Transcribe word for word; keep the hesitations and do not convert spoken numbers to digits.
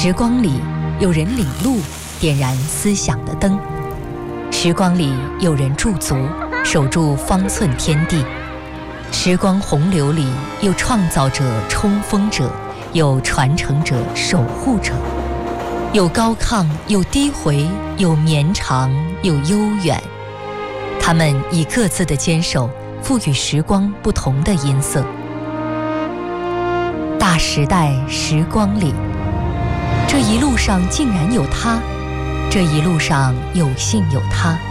时光里有人领路，点燃思想的灯；时光里有人驻足，守住方寸天地；时光洪流里有创造者、冲锋者，有传承者、守护者，有高亢，有低回，有绵长，有悠远。他们以各自的坚守，赋予时光不同的音色。大时代时光里，这一路上竟然有他，这一路上有幸有他。